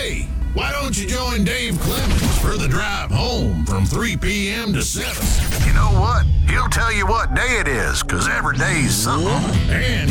Hey, why don't you join Dave Clemens for the drive home from 3 p.m. to 7? You know what? He'll tell you what day it is, 'cause every day's something. And